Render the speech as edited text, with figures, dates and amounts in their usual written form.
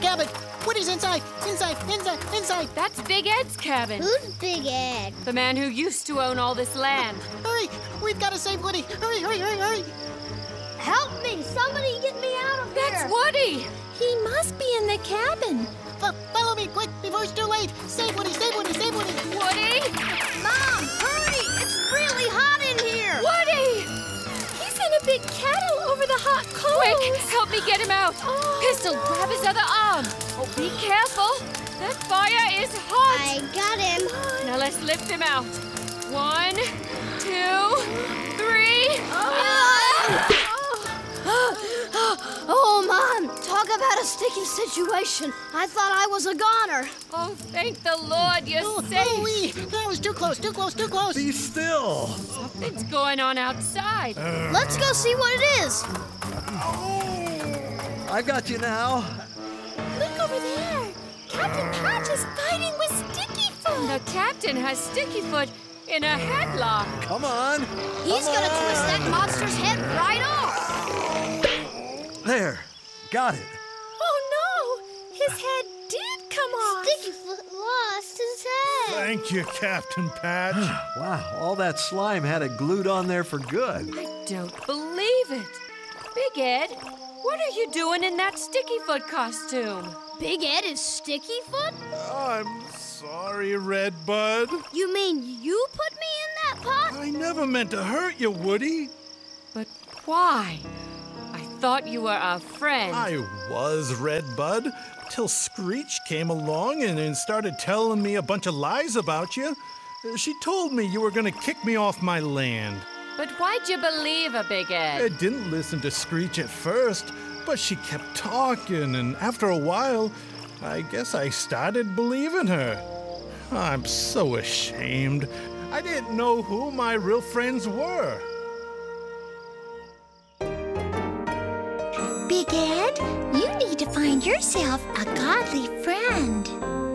cabin. Woody's inside. Inside. That's Big Ed's cabin. Who's Big Ed? The man who used to own all this land. Hurry, we've got to save Woody. Hurry. Help me! Somebody get me out of here! That's Woody! He must be in the cabin. Follow me, quick, before it's too late. Save Woody. Woody! Mom, hurry! It's really hot in here! Woody! He's in a big kettle over the hot coals. Quick, help me get him out. Oh, Pistol, no. grab his other arm. Oh, be careful. That fire is hot. I got him. Now let's lift him out. 1, 2, 3. Oh, Mom, talk about a sticky situation. I thought I was a goner. Oh, thank the Lord, you're safe. That was too close. Be still. Something's going on outside. Let's go see what it is. I got you now. Look over there. Captain Patch is fighting with Stickyfoot. The captain has Stickyfoot in a headlock. Come on. He's gonna twist that monster's head right off. There. Got it. Oh, no. His head did come off. Stickyfoot lost his head. Thank you, Captain Patch. Wow, all that slime had it glued on there for good. I don't believe it. Big Ed, what are you doing in that Stickyfoot costume? Big Ed is Stickyfoot? I'm sorry, Redbud. You mean you put me in that pot? I never meant to hurt you, Woody. But why? I thought you were our friend. I was Redbud, till Screech came along and started telling me a bunch of lies about you. She told me you were going to kick me off my land. But why'd you believe her, Big I Ed? didn't listen to Screech at first, but she kept talking, and after a while, I guess I started believing her. I'm so ashamed. I didn't know who my real friends were. Big Ed, you need to find yourself a godly friend.